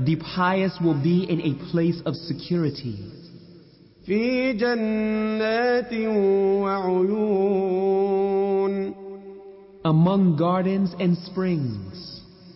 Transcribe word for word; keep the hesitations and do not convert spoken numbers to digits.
the pious will be in a place of security. في جنات وعيون Among gardens and springs.